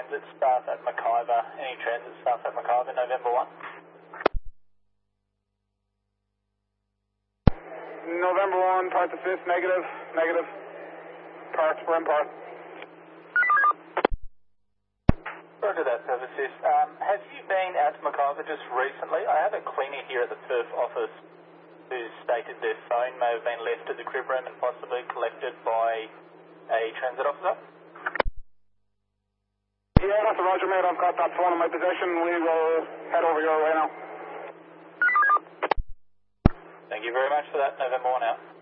transit staff at Mackayver. Any transit staff at Mackayver, November 1? November 1, part assist, negative. Parts, we're in part. Roger that, service assist. Have you been out to Mackayver just recently? I have a cleaner here at the Perth office who stated their phone may have been left at the crib room and possibly collected by a transit officer. Yeah, that's a Roger, mate. I've got that phone in my possession. We will head over your way now. Thank you very much for that. November 1 out.